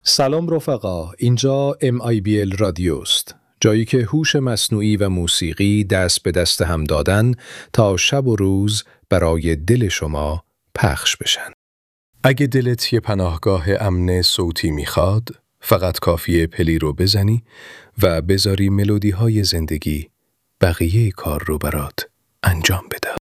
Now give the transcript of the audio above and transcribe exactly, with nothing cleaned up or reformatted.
سلام رفقا، اینجا ام آی بی ال رادیوست، جایی که هوش مصنوعی و موسیقی دست به دست هم دادن تا شب و روز برای دل شما پخش بشن. اگه دلت یه پناهگاه امن صوتی میخواد، فقط کافیه پلی رو بزنی و بذاری ملودی های زندگی بقیه کار رو برات انجام بده.